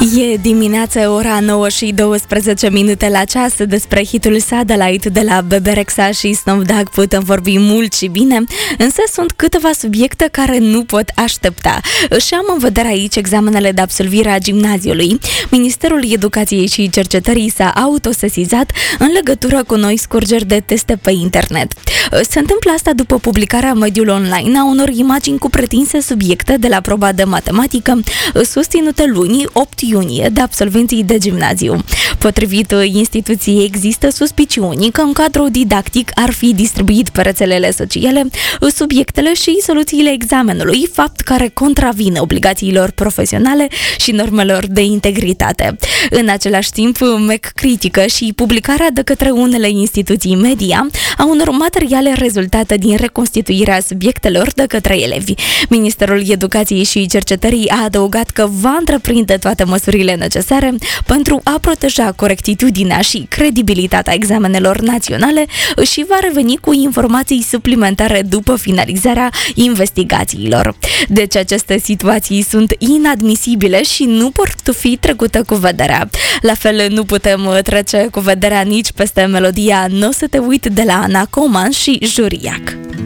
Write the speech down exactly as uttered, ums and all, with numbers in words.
E dimineața, ora nouă și douăsprezece minute la ceas. Despre hitul Satellite de la Bebe Rexha și Snoop Dogg putem vorbi mult și bine, însă sunt câteva subiecte care nu pot aștepta. Și am în vedere aici examenele de absolvire a gimnaziului. Ministerul Educației și Cercetării s-a autosesizat în legătură cu noi scurgeri de teste pe internet. Se întâmplă asta după publicarea în mediul online a unor imagini cu pretinse subiecte de la proba de matematică susținute luni, opt iunie, de absolvenții de gimnaziu. Potrivit instituției, există suspiciuni că în cadrul didactic ar fi distribuit pe rețelele sociale subiectele și soluțiile examenului, fapt care contravine obligațiilor profesionale și normelor de integritate. În același timp, M E C critică și publicarea de către unele instituții media a unor materiale rezultate din reconstituirea subiectelor de către elevi. Ministerul Educației și Cercetării a adăugat că va întreprinde toate măsurile necesare pentru a proteja corectitudinea și credibilitatea examenelor naționale și va reveni cu informații suplimentare după finalizarea investigațiilor. Deci aceste situații sunt inadmisibile și nu pot fi trecute cu vederea. La fel nu putem trece cu vederea nici peste melodia "N-o să te uit" de la Ana Coman și Juriac.